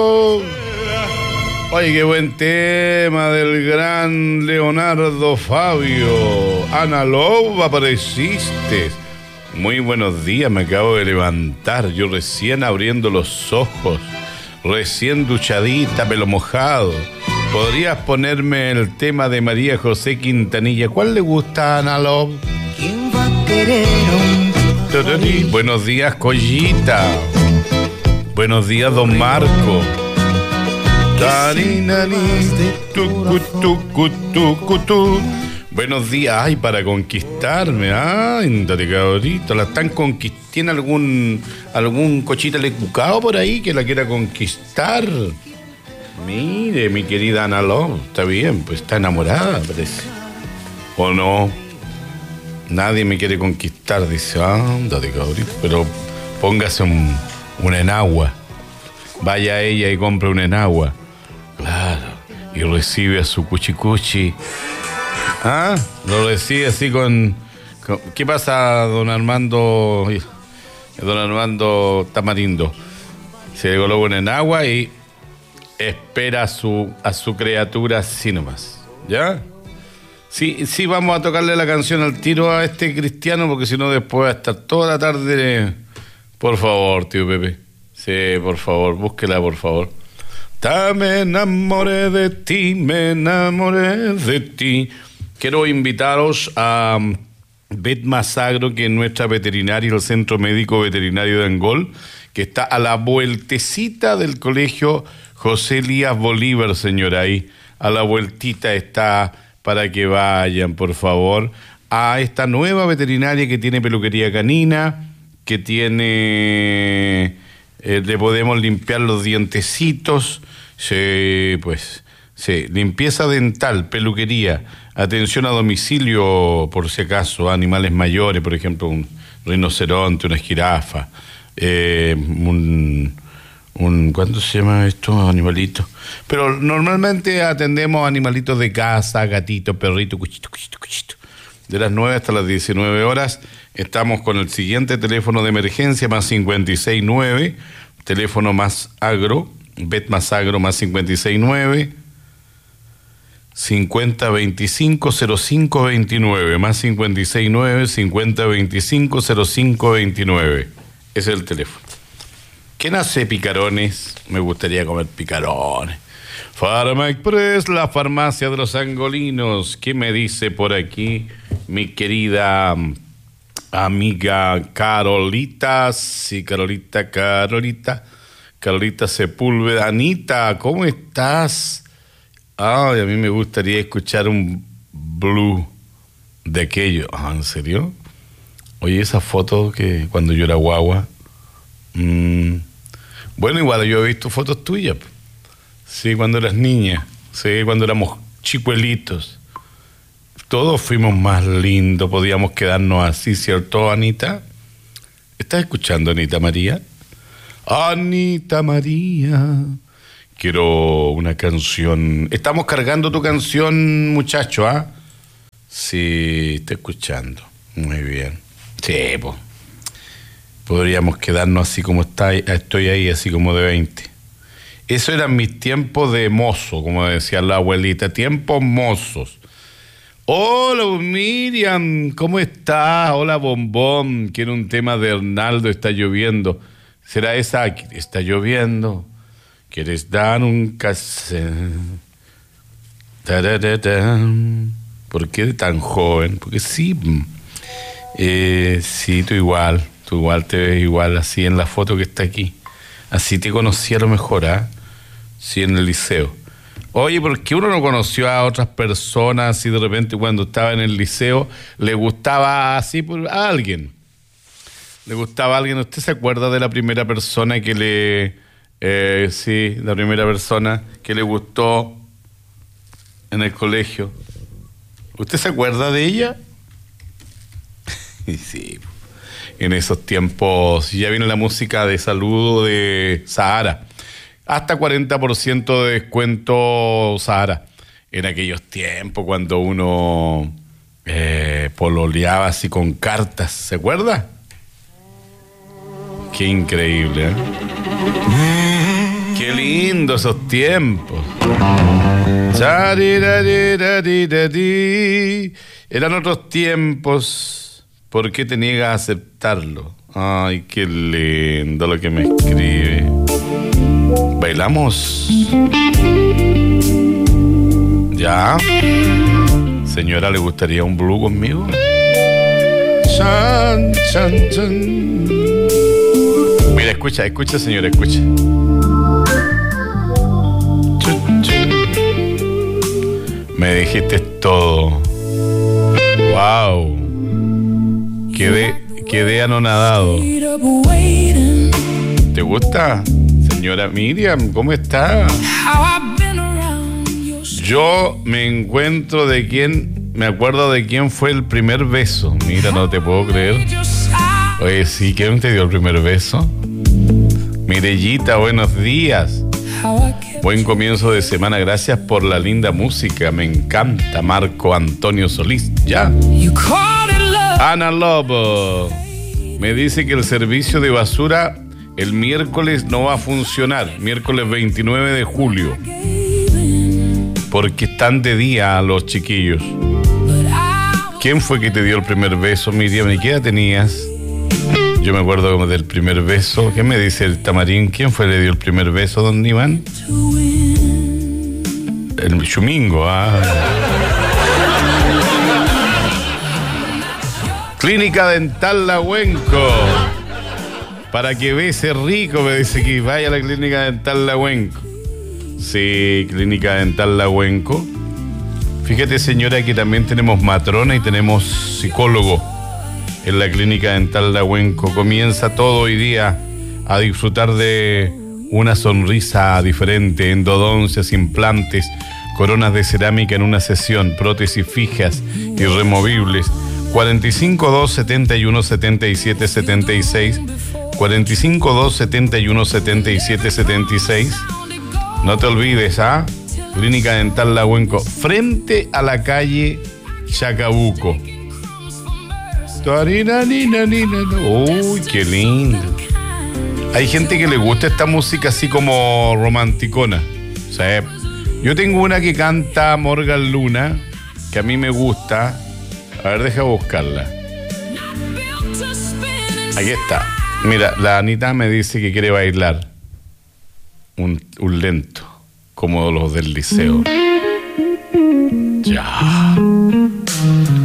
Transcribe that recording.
Oye, qué buen tema del gran Leonardo Fabio. Ana Love, apareciste. Muy buenos días, me acabo de levantar. Yo recién abriendo los ojos, recién duchadita, pelo mojado. ¿Podrías ponerme el tema de María José Quintanilla? ¿Cuál le gusta a Ana Love? ¿Quién va a querer un... Buenos días, Collita. Buenos días, don Marco. Buenos días. Ay, para conquistarme. Ay, date cabrito. ¿La están conquistando? ¿Tiene algún cochita lecucao por ahí que la quiera conquistar? Mire, mi querida Ana Love, está bien, pues está enamorada, parece. ¿O no? Nadie me quiere conquistar, dice. Date cabrito. Pero póngase un enagua. Vaya a ella y compre un enagua. Claro, y recibe a su cuchicuchi. Lo recibe así con... ¿Qué pasa, don Armando Tamarindo? Se le coloca en agua y espera a su criatura así nomás. ¿Ya? Sí, vamos a tocarle la canción al tiro a este cristiano, porque si no después va a estar toda la tarde... Por favor, tío Pepe. Sí, por favor, búsquela, por favor. Me enamoré de ti. Quiero invitaros a Betmas Agro, que es nuestra veterinaria, el Centro Médico Veterinario de Angol, que está a la vueltecita del colegio José Elías Bolívar, señora, ahí. A la vueltita está para que vayan, por favor, a esta nueva veterinaria que tiene peluquería canina, que tiene... le podemos limpiar los dientecitos, limpieza dental, peluquería, atención a domicilio, por si acaso, a animales mayores, por ejemplo, un rinoceronte, una jirafa, ¿cuánto se llama esto? Animalitos. Pero normalmente atendemos animalitos de casa, gatito, perrito, cuchito. De las 9 hasta las 19 horas. Estamos con el siguiente teléfono de emergencia, más 569, teléfono más agro, Betmas Agro, más 569 5025 0529, más 569 5025 0529. Ese es el teléfono. ¿Quién hace picarones? Me gustaría comer picarones. Farma Express, la farmacia de los angolinos. ¿Qué me dice por aquí mi querida amiga Carolita? Sí, Carolita Sepúlveda. Anita, ¿cómo estás? Ay, a mí me gustaría escuchar un blue de aquello. ¿En serio? Oye, esa foto que cuando yo era guagua. Bueno, igual yo he visto fotos tuyas. Sí, cuando eras niña. Sí, cuando éramos chicuelitos. Todos fuimos más lindos, podíamos quedarnos así, ¿cierto, Anita? ¿Estás escuchando, Anita María? Anita María, quiero una canción. Estamos cargando tu canción, muchacho, ¿ah? Sí, estoy escuchando. Muy bien. Sí, pues. Podríamos quedarnos así como estoy ahí, así como de 20. Eso eran mis tiempos de mozo, como decía la abuelita, tiempos mozos. Hola Miriam, ¿cómo estás? Hola Bombón, quiero un tema de Hernaldo, está lloviendo. ¿Será esa? Está lloviendo. ¿Quieres dar un cassette? ¿Por qué tan joven? Porque sí, sí, tú igual te ves igual así en la foto que está aquí. Así te conocí a lo mejor, sí, en el liceo. Oye, ¿por qué uno no conoció a otras personas y de repente cuando estaba en el liceo le gustaba así a alguien? ¿Le gustaba a alguien? ¿Usted se acuerda de la primera persona que la primera persona que le gustó en el colegio? ¿Usted se acuerda de ella? Sí, en esos tiempos ya viene la música de saludo de Sahara. Hasta 40% de descuento Sahara. En aquellos tiempos cuando uno pololeaba así con cartas, ¿se acuerda? Qué increíble, ¿eh? Qué lindo esos tiempos. Eran otros tiempos. ¿Por qué te niegas a aceptarlo? Ay, qué lindo lo que me escribe. ¿Bailamos? ¿Ya? Señora, ¿le gustaría un blue conmigo? Chan, chan, chan. Mira, escucha, señora, escucha. Me dijiste todo. Wow. Quedé anonadado. ¿Te gusta? Señora Miriam, ¿cómo está? Yo me acuerdo de quién fue el primer beso. Mira, no te puedo creer. Oye, sí, ¿quién te dio el primer beso? Mirellita, buenos días. Buen comienzo de semana, gracias por la linda música, me encanta. Marco Antonio Solís, ya. Ana Lobo me dice que el servicio de basura el miércoles no va a funcionar, miércoles 29 de julio, porque están de día los chiquillos. ¿Quién fue que te dio el primer beso, Miriam? ¿Y qué edad tenías? Yo me acuerdo como del primer beso. ¿Qué me dice el Tamarín? ¿Quién fue que le dio el primer beso, don Iván? El Chumingo, Clínica Dental Lahuenco. Para que bese rico, me dice que vaya a la Clínica Dental Lahuenco. Sí, Clínica Dental Lahuenco. Fíjate, señora, que también tenemos matrona y tenemos psicólogo en la Clínica Dental Lahuenco. Comienza todo hoy día a disfrutar de una sonrisa diferente, endodoncias, implantes, coronas de cerámica en una sesión, prótesis fijas y removibles. 45-271-77-76, 45-271-77-76. No te olvides, Clínica Dental Lahuenco, frente a la calle Chacabuco. Uy, qué lindo. Hay gente que le gusta esta música así como romanticona. O sea, yo tengo una que canta Morgan Luna, que a mí me gusta. A ver, deja buscarla. Aquí está. Mira, la Anita me dice que quiere bailar un lento, como los del liceo. Ya.